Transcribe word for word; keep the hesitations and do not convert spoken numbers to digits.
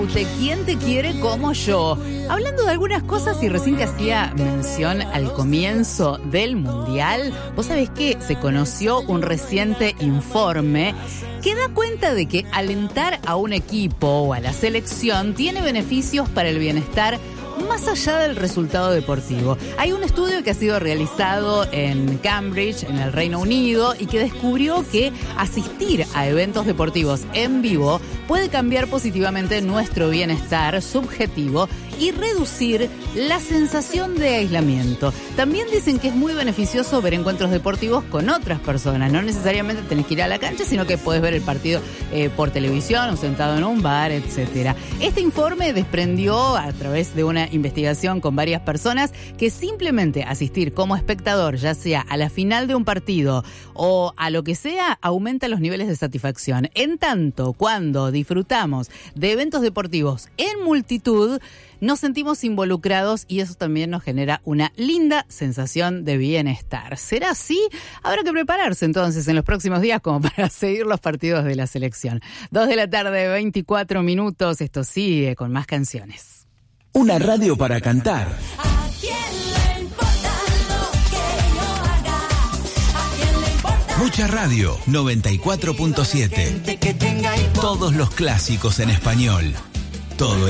De quién te quiere como yo. Hablando de algunas cosas y recién que hacía mención al comienzo del Mundial, vos sabés que se conoció un reciente informe que da cuenta de que alentar a un equipo o a la selección tiene beneficios para el bienestar más allá del resultado deportivo. Hay un estudio que ha sido realizado en Cambridge, en el Reino Unido, y que descubrió que asistir a eventos deportivos en vivo puede cambiar positivamente nuestro bienestar subjetivo y reducir la sensación de aislamiento. También dicen que es muy beneficioso ver encuentros deportivos con otras personas. No necesariamente tenés que ir a la cancha, sino que podés ver el partido eh, por televisión o sentado en un bar, etcétera. Este informe desprendió a través de una investigación con varias personas que simplemente asistir como espectador, ya sea a la final de un partido o a lo que sea, aumenta los niveles de satisfacción. En tanto, cuando disfrutamos de eventos deportivos en multitud, nos sentimos involucrados y eso también nos genera una linda sensación de bienestar. ¿Será así? Habrá que prepararse entonces en los próximos días como para seguir los partidos de la selección. Dos de la tarde, veinticuatro minutos. Esto sigue con más canciones. Una radio para cantar. ¿A quién le importa lo que yo haga? ¿A quién le importa? Mucha radio, noventa y cuatro punto siete. Todos los clásicos en español. Todo